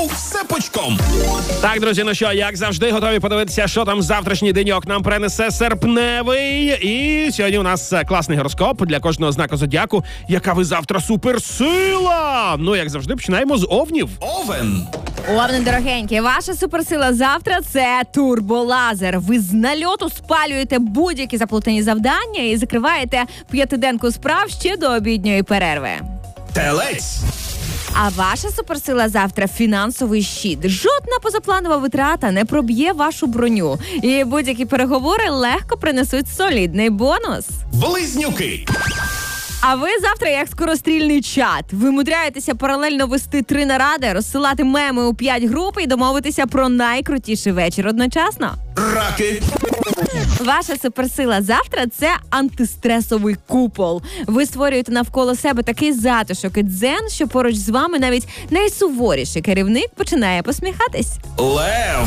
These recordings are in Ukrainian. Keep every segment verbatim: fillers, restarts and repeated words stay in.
Все пучком. Так, друзі, ну що, як завжди, готові подивитися, що там завтрашній деньок нам принесе серпневий. І сьогодні у нас класний гороскоп для кожного знаку зодіаку. Яка ви завтра суперсила? Ну, як завжди, починаємо з овнів. Овен. Овни, дорогенькі, ваша суперсила завтра – це турболазер. Ви з нальоту спалюєте будь-які заплутані завдання і закриваєте п'ятиденку справ ще до обідньої перерви. Телець. А ваша суперсила завтра – фінансовий щит. Жодна позапланова витрата не проб'є вашу броню. І будь-які переговори легко принесуть солідний бонус. Близнюки. А ви завтра як скорострільний чат. Ви мудряєтеся паралельно вести три наради, розсилати меми у п'ять груп і домовитися про найкрутіший вечір одночасно. Раки. Ваша суперсила завтра – це антистресовий купол. Ви створюєте навколо себе такий затишок і дзен, що поруч з вами навіть найсуворіший керівник починає посміхатись. Лев.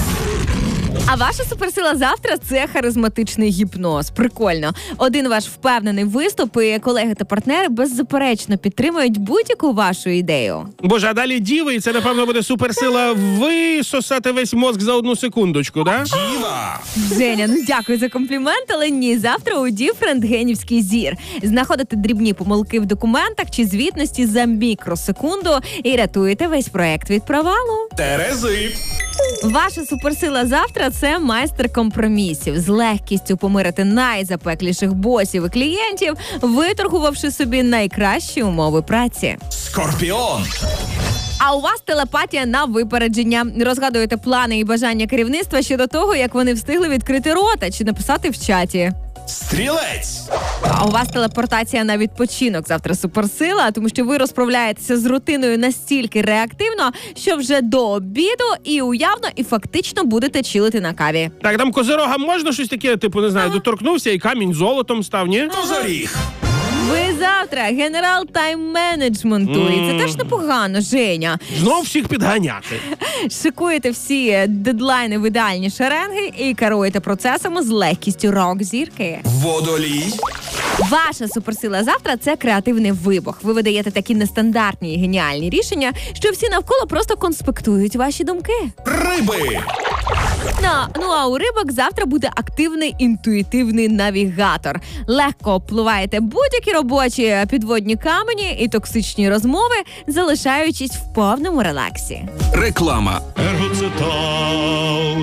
А ваша суперсила завтра – це харизматичний гіпноз. Прикольно. Один ваш впевнений виступ і колеги та партнери беззаперечно підтримують будь-яку вашу ідею. Боже, а далі діви, і це, напевно, буде суперсила висосати весь мозк за одну секундочку, да? Діва. Женя, ну дякую за комплімент, але ні. Завтра у Дів рентгенівський зір. Знаходите дрібні помилки в документах чи звітності за мікросекунду і рятуєте весь проект від провалу. Терези. Ваша суперсила завтра – це майстер компромісів. З легкістю помирити найзапекліших босів і клієнтів, виторгувавши собі найкращі умови праці. Скорпіон. А у вас телепатія на випередження. Розгадуєте плани і бажання керівництва щодо того, як вони встигли відкрити рота чи написати в чаті. Стрілець. А у вас телепортація на відпочинок завтра суперсила, тому що ви розправляєтеся з рутиною настільки реактивно, що вже до обіду і уявно, і фактично будете чилити на каві. Так, там козирогам можна щось таке, типу, не знаю, доторкнувся і камінь золотом став, ні? Козоріг. Ви завтра генерал тайм-менеджменту, і це теж непогано, Женя. Знов всіх підганяти. Шикуєте всі дедлайни в ідеальні шеренги і керуєте процесами з легкістю рок-зірки. Водолій. Ваша суперсила завтра – це креативний вибух. Ви видаєте такі нестандартні і геніальні рішення, що всі навколо просто конспектують ваші думки. Риби. Ну, ну а у рибок завтра буде активний інтуїтивний навігатор. Легко обпливаєте будь-які робочі підводні камені і токсичні розмови, залишаючись в повному релаксі. Реклама. Ергоцитал,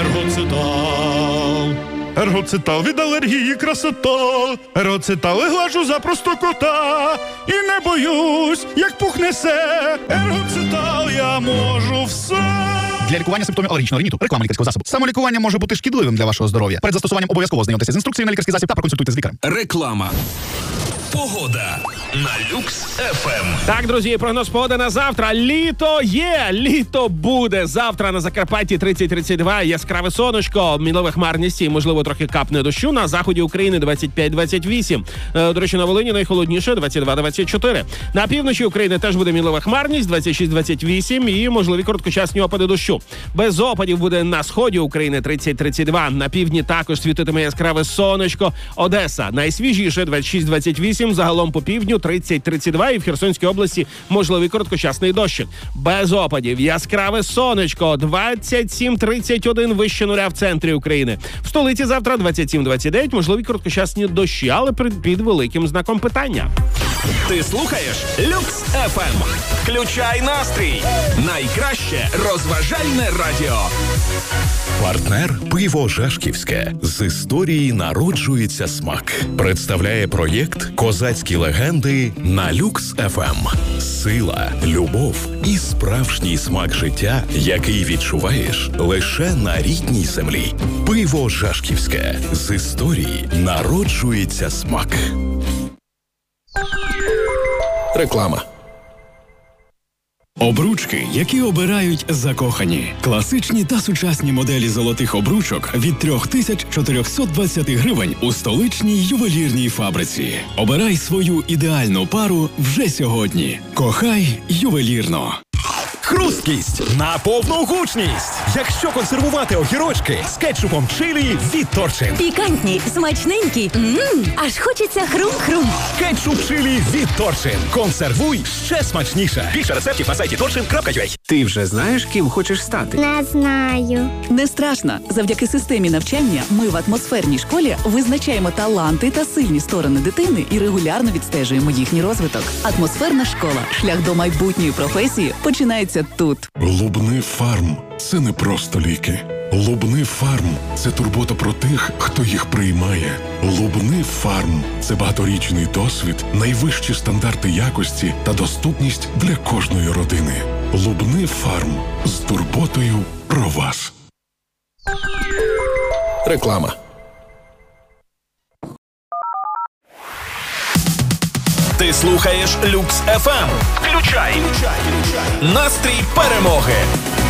ергоцитал, ергоцитал від алергії красота. Ергоцитал глажу за простокота і не боюсь, як пухне се. Ергоцитал я можу все. Для лікування симптомів алергічного риніту. Реклама лікарського засобу. Самолікування може бути шкідливим для вашого здоров'я. Перед застосуванням обов'язково знайомтеся з інструкцією на лікарський засіб та проконсультуйте з лікарем. Реклама. Погода на Люкс еф ем. Так, друзі, прогноз погоди на завтра. Літо є, літо буде. Завтра на Закарпатті тридцять тридцять два, яскраве сонечко, мінлива хмарність і, можливо, трохи капне дощу. На заході України двадцять п'ять двадцять вісім. До речі, на Волині найхолодніше двадцять два двадцять чотири. На півночі України теж буде мінлива хмарність двадцять шість двадцять вісім і можливі короткочасні опади дощу. Без опадів буде на сході України тридцять тридцять два. На півдні також світитиме яскраве сонечко. Одеса найсвіжіше двадцять шість двадцять вісім. Загалом по півдню тридцять тридцять два і в Херсонській області можливий короткочасний дощик. Без опадів яскраве сонечко двадцять сім тридцять один вище нуля в центрі України. В столиці завтра двадцять сім двадцять дев'ять можливі короткочасні дощі, але під великим знаком питання. Ти слухаєш Люкс еф ем. Включай настрій. Найкраще розважальне радіо. Партнер «Пиво Жашківське». З історії народжується смак. Представляє проєкт «Козацькі легенди» на Люкс еф ем. Сила, любов і справжній смак життя, який відчуваєш лише на рідній землі. «Пиво Жашківське». З історії народжується смак. Реклама. Обручки, які обирають закохані. Класичні та сучасні моделі золотих обручок від три тисячі чотириста двадцять гривень у столичній ювелірній фабриці. Обирай свою ідеальну пару вже сьогодні. Кохай ювелірно. Хрусткість на повну гучність. Якщо консервувати огірочки з кетчупом чилі від Торчин. Пікантні, смачненькі. Ммм, аж хочеться хрум-хрум. Кетчуп чилі від Торчин. Консервуй ще смачніше. Більше рецептів на сайті торчин крапка ю а. Ти вже знаєш, ким хочеш стати? Не знаю. Не страшно. Завдяки системі навчання ми в атмосферній школі визначаємо таланти та сильні сторони дитини і регулярно відстежуємо їхній розвиток. Атмосферна школа. Шлях до майбутньої професії починається тут. Лубни Фарм – це не просто ліки. Лубни Фарм – це турбота про тих, хто їх приймає. Лубни Фарм – це багаторічний досвід, найвищі стандарти якості та доступність для кожної родини. Лубни Фарм – з турботою про вас. Реклама. Ти слухаєш Люкс еф ем. Включай. Настрій перемоги.